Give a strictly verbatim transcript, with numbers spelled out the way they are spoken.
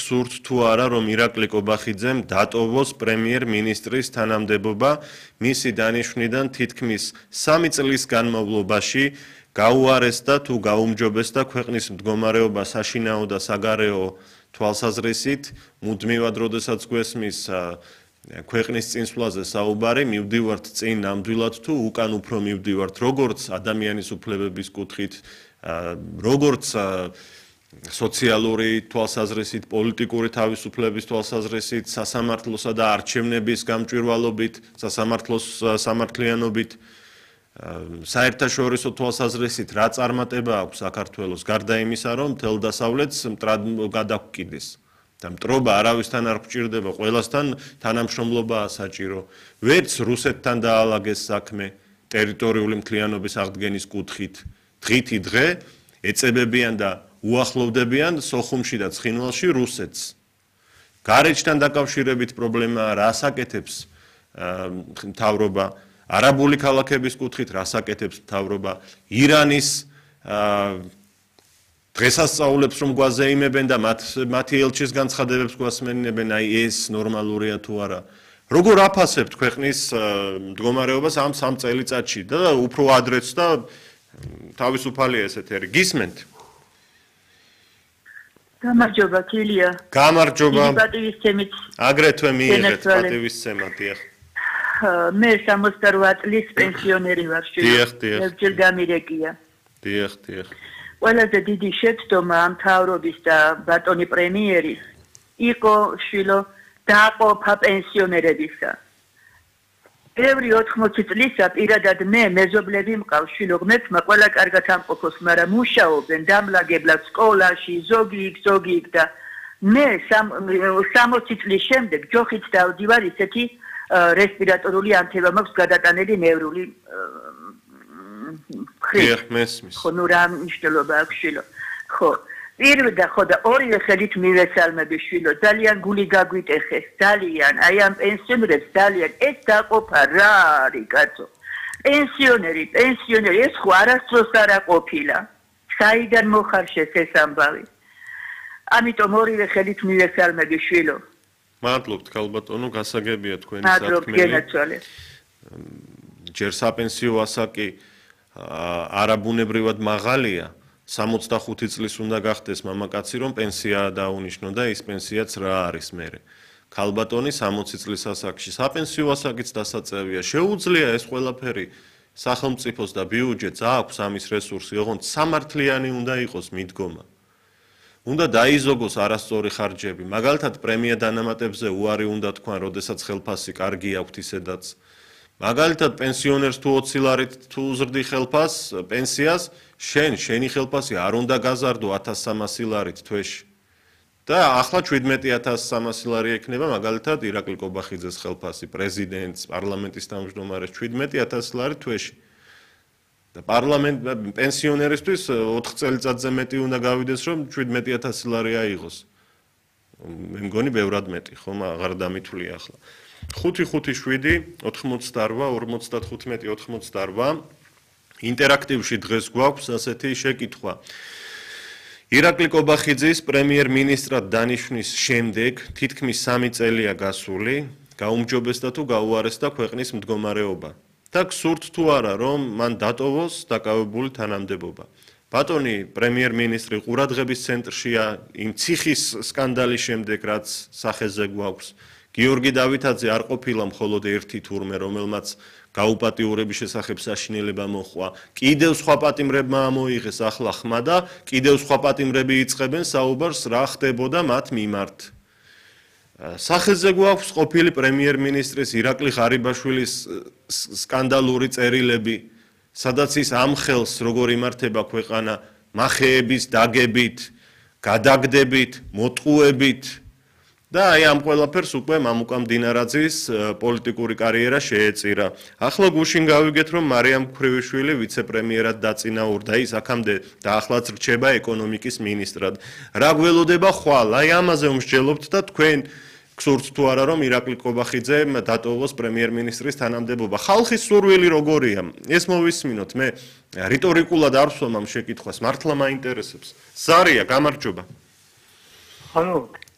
გსურთ თუ არა რომ ირაკლი კობახიძემ დატოვოს პრემიერ-მინისტრის თანამდებობა მისი დანიშვნიდან თითქმის სამი წლის განმავლობაში გაუარესდა თუ გაუმჯობესდა ქვეყნის მდგომარეობა საშინაო და საგარეო თვალსაზრისით მუდმივად როდესაც გვესმის ქვეყნის წინსვლაზე საუბარი მივდივართ წინ ნამდვილად თუ უკან უფრო მივდივართ როგორც ადამიანის უფლებების კუთხით როგორც სოციალური თვალსაზრისით, პოლიტიკური თავისუფლების თვალსაზრისით, სასამართლოსა და არჩევნების გამჭვირვალობით, სასამართლოს სამართლიანობით, საერთაშორისო თვალსაზრისით რა წარმატება აქვს საქართველოს გარდა იმისა, რომ მთელ დასავლეთს მტრად გადაგვკიდეს. და მტრობა არავისთან არ გვჭირდება, ყველასთან თანამშრომლობაა საჭირო. ვერც რუსეთთან დაალაგეს საქმე ტერიტორიული მთლიანობის აღდგენის კუთხით. დღითი დღე ეწებებიან და უახლოვდებიან სოხუმში და ცხინვალში რუსეთს. გარეჯთან დაკავშირებით პრობლემაა, რას აკეთებს მთავრობა, არაბული ქალაქების კუთხით რას აკეთებს მთავრობა, ირანის დღესასწაულებს რომ გვაზეიმებენ და მათი ელჩის განცხადებებს გვასმენინებენ, აი ეს ნორმალურია თუ არა. როგორ აფასებთ ქვეყნის მდგომარეობას ამ სამ წელიწადში და უფრო ადრეც და თავისუფალია ესეთი არის. გისმენთ? გამარჯობა კილია. გამარჯობა. პატივისცემით. აგრეთვე მიიღეთ პატივისცემა, დიახ. მე სამოცდაოთხ წლის პენსიონერი ვარ. დიახ, დიახ. ერთჯერ გამირეკია. დიახ, დიახ. ყველაზე დიდი შეცდომა ამ მთავრობის და ბატონი პრემიერის იყო შვილო დააყოფა პენსიონერებისა. ბევრი ოთხმოცი წლისა პირადად მე მეზობლები მყავს შვილო ღმერთმა ყველა კარგად ამყოფოს, მაგრამ მუშაობენ დამლაგებლად სკოლაში, ზოგი იქ, ზოგი იქ და მე სამოცი წლის შემდეგ ჯოხით დავდივარ ისეთი რესპირატორული ანთება მაქვს გადატანილი ნევრული დიახ, მესმის. ხო, ნუ რა მნიშვნელობა აქვს შვილო. ხო, პირველ და ხო და ორივე ხელით მივესალმები შვილო, ძალიან გული გაგვიტეხეს, ძალიან, აი ამ პენსიონერებს ძალიან, ეს დაყოფა რა არის კაცო. პენსიონერი, პენსიონერი, ეს ხო არასდროს არ ყოფილა. საიდან მოხარშეს ეს ამბავი. ამიტომ ორივე ხელით მივესალმები შვილო. მადლობთ ქალბატონო, გასაგებია თქვენი საქმე. მადლობთ, გენაცვალე. ჯერ საპენსიო ასაკი არაბუნებრივად მაღალია. სამოცდახუთი წლის უნდა გახდეს მამაკაცი, რომ პენსია დაუნიშნო და ის პენსიაც რა არის მერე. ქალბატონი სამოცი წლის ასაკში საპენსიო ასაკიც დასაწევია. შეუძლია ეს ყველაფერი სახელმწიფოს და ბიუჯეტს აქვს ამის რესურსი, ოღონდ სამართლიანი უნდა იყოს მიდგომა. უნდა დაიზოგოს არასწორი ხარჯები. მაგალითად პრემია დანამატებზე უარი უნდა თქვან, როდესაც ხელფასი კარგი აქვთ ისედაც. მაგალითად პენსიონერს თუ ოცი ლარით თუ უზრდი ხელფას, პენსიას, შენ, შენი ხელფასი არ უნდა გაზარდო ათას სამასი ლარით თვეში. და ახლა შვიდმეტი ათას სამასი ლარი ექნება მაგალითად ირაკლი კობახიძეს ხელფასი, პრეზიდენტს, პარლამენტის თავმჯდომარეს შვიდმეტი ათასი ლარი თვეში. და პარლამენტ პენსიონერისთვის ოთხ წელიწადზე მეტი უნდა გავიდეს, რომ შვიდმეტი ათასი ლარი აიღოს. მე მგონი ბევრად მეტი, ხომ აღარ დამითვლია ახლა. ხუთი ხუთი შვიდი ოთხმოცდაორვა ორმოცდათხუთმეტი ოთხმოცდაორვა ინტერაქტივში დღეს გვაქვს ასეთი შეკითხვა. ირაკლი კობახიძის პრემიერ-მინისტრად დანიშვნის შემდეგ თითქმის სამი წელია გასული, გაუმჯობესდა თუ გაუარესდა ქვეყნის მდგომარეობა. და გსურთ თუ არა, რომ მან დატოვოს დაკავებული თანამდებობა. ბატონი პრემიერ-მინისტრი ყურადღების ცენტრშია იმ ციხის სკანდალის შემდეგ, რაც სახეზე გვაქვს. გიორგი დავითაძე არ ყოფილა მხოლოდ ერთი თურმე, რომელმაც გაუპატიურების შესახებ საშინელება მოჰყვა. კიდევ სხვა პატიმრებმა ამოიღეს ახლა ხმა და კიდევ სხვა პატიმრები იწყებენ საუბარს რა ხდებოდა მათ მიმართ. სახეზე გვაქვს ყოფილი პრემიერ-მინისტრის ირაკლი ღარიბაშვილის სკანდალური წერილები, სადაც ის ამხელს როგორ იმართება ქვეყანა მახეების დაგებით, გადაგდებით, მოტყუებით. და აი ამ ყველაფერს უკვე მამუკა მდინარაძის პოლიტიკური კარიერა შეეწირა. ახლა გუშინ გავიგეთ, რომ მარიამ ქვრივიშვილი ვიცე-პრემიერად დაწინაურდა, ის აქამდე და ახლაც რჩება ეკონომიკის მინისტრად. რა გველოდება ხვალ? აი ამაზე ვმსჯელობთ და თქვენ გსურთ თუ არა, რომ ირაკლი კობახიძე დატოვოს პრემიერ-მინისტრის თანამდებობა. ხალხის სურვილი როგორია? ეს მოვისმინოთ, მე რიტორიკულად არ ვსვამ ამ შეკითხვას, მართლა მაინტერესებს. ზარია, გამარჯობა. ანუ